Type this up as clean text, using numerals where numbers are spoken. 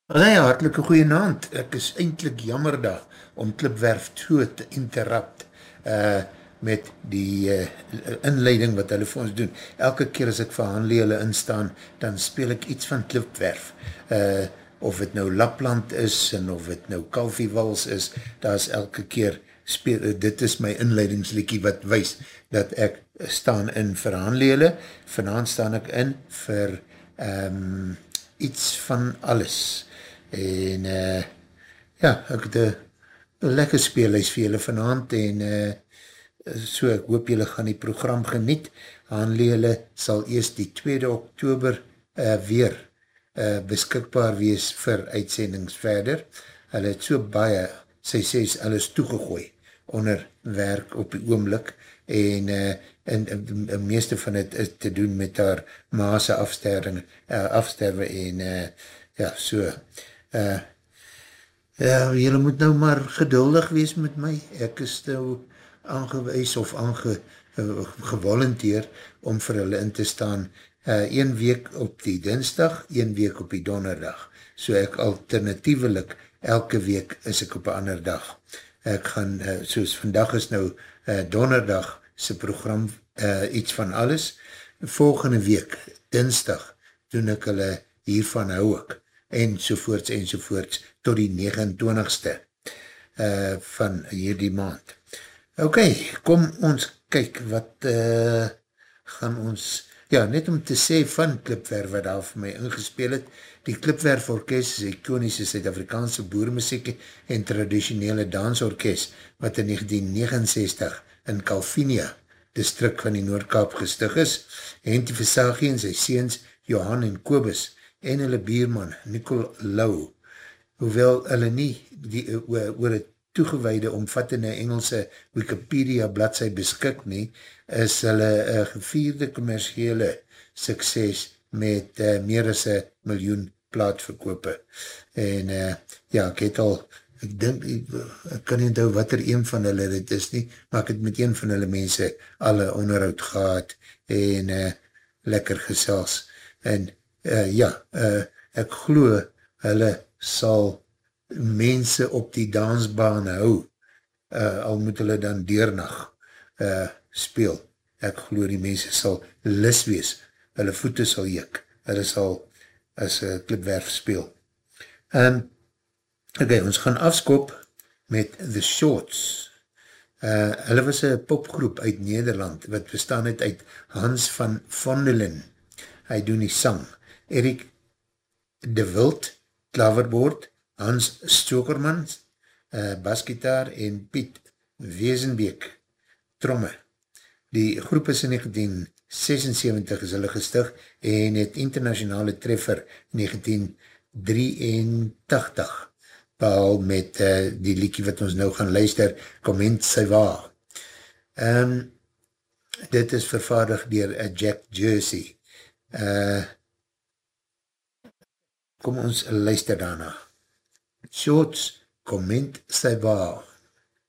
Nee, hartelike goeie naand. Ek is eindelijk jammer daar om Klipwerf 2 te interrupt met die inleiding wat hulle vir ons doen. Elke keer as ek vir Hanlie hulle instaan, dan speel ek iets van Klipwerf. Of het nou Lapland is, en of het nou Kalfiewals is, daar is elke keer speel, dit is my inleidingsliedjie wat wys, dat ek staan in vir Hanlie hulle. Vanavond staan ek in vir iets van alles. En ja, ek het een lekker speelhuis vir julle vanavond en so ek hoop julle gaan die program geniet. Hanlie hulle sal eerst die 2de Oktober weer beskikbaar wees vir uitsendings verder. Hulle het so baie, sy sê alles toegegooi onder werk op die oomlik en meeste van het is te doen met haar maase afsterwe en ja, so ja, julle moet nou maar geduldig wees met my. Ek is nou aangewees of gevolunteer om vir hulle in te staan 1 week op die dinsdag, 1 week op die donderdag. So ek alternatiewelik elke week is ek op 'n ander dag. Ek gaan, soos vandag is nou donderdag se program iets van alles. Volgende week, dinsdag, doen ek hulle hiervan hou ek. Ensovoorts, tot die 29ste van hierdie maand. Ok, kom ons kyk wat gaan ons, ja, net om te sê van Klipwerf wat daar vir my ingespeel het. Die Klipwerf Orkest is ikonische Suid-Afrikaanse boermusiek en traditionele dansorkest wat in 1969 in Kalvinia, distrik van die Noord-Kaap gestig is. Henty Versagie en sy seuns Johan en Kobus en hulle buurman Nicole Lau, hoewel hulle nie oor het toegewyde omvattende Engelse Wikipedia bladsy beskik nie, is hulle gevierde commerciële sukses met meer as 1 miljoen plaatverkope. En ja, ek het al, ek dink, ek kan nie onthou wat een van hulle dit is nie, maar ek het met een van hulle mense alle onderhoud gehad en lekker gesels. En ja, ek glo hulle sal mense op die dansbaan hou, al moet hulle dan deernag speel. Ek glo die mense sal lis wees, hulle voete sal juk, hulle sal as Klipwerf speel. Ok, ons gaan afskop met The Shorts. Hulle was een popgroep uit Nederland, wat bestaan het uit Hans van Vondelen, hy doen die sang, Erik de Wild, klaverboord, Hans Stokermans, basgitaar en Piet Wezenbeek, tromme. Die groep is in 1976 is hulle gestig en het internationale treffer 1983 behaal met die liedjie wat ons nou gaan luister, Comment ça va. Dit is vervaardig dier Jack Jersey. Kom ons luister daarna. Shorts, Comment ça va.